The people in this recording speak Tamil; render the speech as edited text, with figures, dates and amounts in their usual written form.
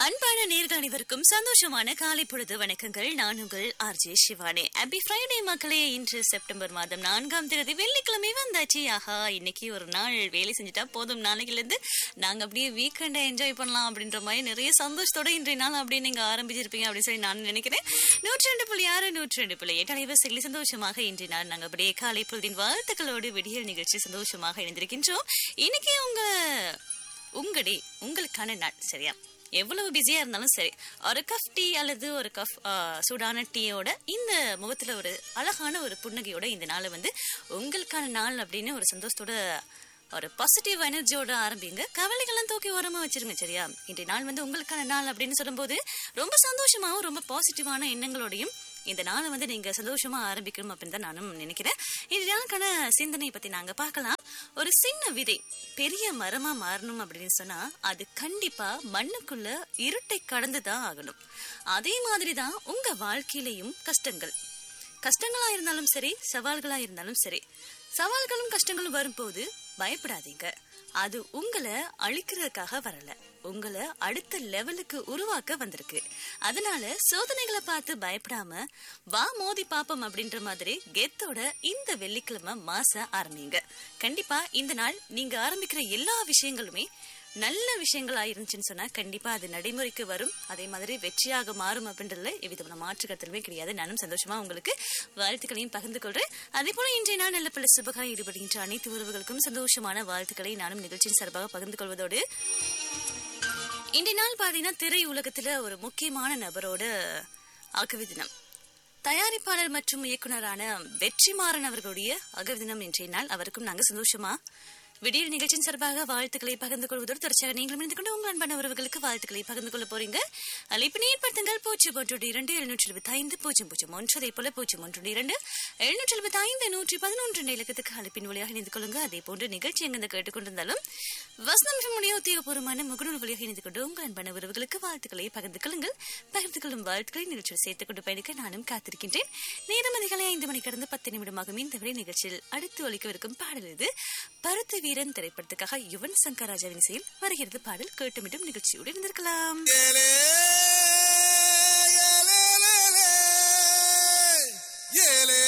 அன்பான நேயர்கள் அனைவருக்கும் சந்தோஷமான காலை பொழுது வணக்கங்கள். நான் உங்கள் ஆர்ஜே சிவானி. ஹாப்பி ஃப்ரைடே மக்களே. இன்று செப்டம்பர் மாதம் 4ஆம் தேதி வெள்ளிக்கிழமை வந்தாச்சு. ஆஹா, இன்னைக்கு ஒரு நாள் வேலை செஞ்சுட்டா போதும், நாளைக்குல இருந்து நாங்க அப்படியே வீக்கெண்டை என்ஜாய் பண்ணலாம் அப்படின்ற மாதிரி நிறைய சந்தோஷத்தோட இன்றைய நாள் அப்படியே நீங்க ஆரம்பிச்சிருப்பீங்க அப்படின்னு சொல்லி நான் நினைக்கிறேன். 102.6 102.8 அலைவரிசைகளில் சந்தோஷமாக இன்றைய நாள் நாங்க அப்படியே காலை பொழுதின் வாழ்த்துக்களோடு விடியல் நிகழ்ச்சி சந்தோஷமாக இணைந்திருக்கின்றோம். இன்னைக்கு உங்களுக்கான நாள். சரியா, எவ்வளவு பிஸியா இருந்தாலும் சரி, ஒரு கப் டீ அல்லது ஒரு கப் சூடான டீயோட இந்த முகத்துல ஒரு அழகான ஒரு புன்னகையோட இந்த நாளை உங்களுக்கான நாள் அப்படின்னு ஒரு சந்தோஷத்தோட ஒரு பாசிட்டிவ் எனர்ஜியோட ஆரம்பிங்க. கவலைகள்லாம் தூக்கி ஓரமா வச்சிருங்க. சரியா, இன்றைய நாள் உங்களுக்கான நாள் அப்படின்னு சொல்லும்போது ரொம்ப சந்தோஷமாவும் ரொம்ப பாசிட்டிவான எண்ணங்களோடையும் இந்த நாளை நீங்க சந்தோஷமா ஆரம்பிக்கணும் அப்படின்னு தான் நானும் நினைக்கிறேன். இன்றைய நாளுக்கான சிந்தனை பத்தி நாங்க பார்க்கலாம். ஒரு சின்ன விதை பெரிய மரமா மாறணும் அப்படின்னு சொன்னா அது கண்டிப்பா மண்ணுக்குள்ள இருட்டை கடந்துதான் ஆகணும். அதே மாதிரிதான் உங்க வாழ்க்கையிலையும் கஷ்டங்களா இருந்தாலும் சரி, சவால்களா இருந்தாலும் சரி, சவால்களும் கஷ்டங்களும் வரும்போது பயப்படாதீங்க. அது உங்களை அழிக்கிறதுக்காக வரல, உங்களை அடுத்த லெவலுக்கு உருவாக்க வந்திருக்கு. அதனால சோதனைகளை பார்த்து பயப்படாம வா மோதி பாப்போம் அப்படின்ற மாதிரி கெத்தோட இந்த வெள்ளிக்கிழமை மாச ஆரம்பிங்க. கண்டிப்பா இந்த நாள் நீங்க ஆரம்பிக்கிற எல்லா விஷயங்களுமே நல்ல விஷயங்களா இருந்துச்சுன்னு சொன்னா கண்டிப்பா அது நடைமுறைக்கு வரும். அதே மாதிரி வெற்றியாக மாறும் அப்படின்றதுல எவ்விதமான மாற்று கருத்துமே கிடையாது. நானும் சந்தோஷமா உங்களுக்கு வாழ்த்துக்களையும் பகிர்ந்து கொள்றேன். அதே போல இன்றைய நாள் நல்ல பல சுபகாரம் ஈடுபடுகின்ற அனைத்து உறவுகளுக்கும் சந்தோஷமான வாழ்த்துக்களை நானும் நிகழ்ச்சியின் சார்பாக பகிர்ந்து கொள்வதோடு, இன்றைய நாள் பாத்தீங்கன்னா திரை உலகத்துல ஒரு முக்கியமான நபரோட அகவி தினம். தயாரிப்பாளர் மற்றும் இயக்குனரான வெற்றிமாறன் அவர்களுடைய அகவி தினம் இன்றைய நாள். அவருக்கும் நாங்க சந்தோஷமா விடியல் நிகழ்ச்சியின் சார்பாக வாழ்த்துக்களை பகிர்ந்து கொள்வதோடு தொடர்ச்சியாக நீங்களும் இணைந்து கொண்டு உங்கள் அன்பான உறவுகளுக்கு வாழ்த்துக்களை பகிர்ந்து கொள்ள போறீங்க. அழைப்பு ஏற்படுத்துங்கள் 012 அதே போல 012 775 இலக்கத்துக்கு அழைப்பின் வழியாக இணைந்து கொள்ளுங்க. அதே போன்று நிகழ்ச்சி எங்க கேட்டுக்கொண்டிருந்தாலும் வசனமுடைய உத்தியோகபூர்வமான முகநூல் வழியாக இணைந்து கொண்டு உங்கள் அன்பான உறவுகளுக்கு வாழ்த்துக்களை பகிர்ந்து கொள்ளுங்கள். பகிர்ந்து கொள்ளும் வாழ்த்துக்களை நிகழ்ச்சியில் சேர்த்துக் கொண்டு பயணிக்க நானும் காத்திருக்கின்றேன். நேரம் அதிகாலை 5 மணி கடந்து 10 நிமிடமாகும் இந்த வரை நிகழ்ச்சியில் அடுத்து ஒலிக்கவிருக்கும் பாடல் இது பருத்தி வீரன் திரைப்படத்துக்காக யுவன் சங்கர் ராஜாவின் இசையில் வருகிறது. பாடல் கேட்டுமிட்டும் நிகழ்ச்சியோடு இருந்திருக்கலாம்.